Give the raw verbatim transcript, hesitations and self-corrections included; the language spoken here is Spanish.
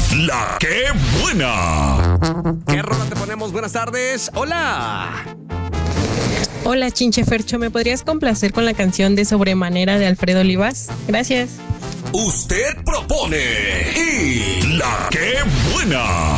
La que buena. ¿Qué rola te ponemos? Buenas tardes. Hola. Hola, Chinche Fercho, ¿me podrías complacer con la canción de Sobremanera de Alfredo Olivas? Gracias. Usted propone y la que buena.